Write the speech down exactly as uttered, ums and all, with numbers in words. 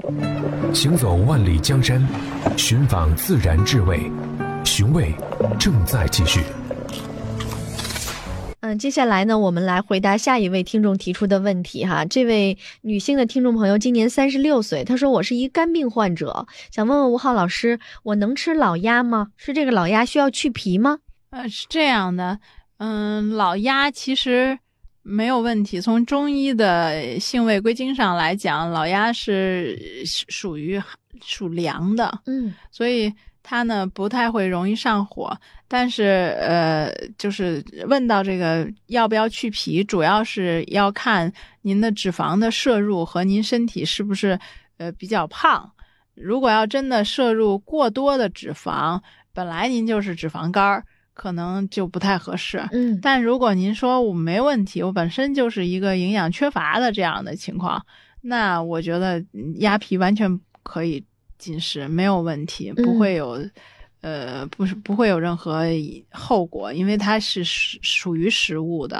行走万里江山，寻访自然智慧，寻味正在继续。 嗯，接下来呢，我们来回答下一位听众提出的问题哈。这位女性的听众朋友今年三十六岁，她说：“我是一肝病患者，想问问吴浩老师，我能吃老鸭吗？是这个老鸭需要去皮吗？” 呃，是这样的，嗯，老鸭其实没有问题。从中医的性味归经上来讲，老鸭是属于属凉的， 嗯， 所以它呢不太会容易上火。但是呃，就是问到这个要不要去皮，主要是要看您的脂肪的摄入和您身体是不是呃比较胖。如果要真的摄入过多的脂肪，本来您就是脂肪肝，可能就不太合适。 嗯， 但如果您说我没问题，我本身就是一个营养缺乏的这样的情况，那我觉得鸭皮完全可以进食，没有问题，不会有、嗯、呃不是不会有任何后果，因为它是属于食物的。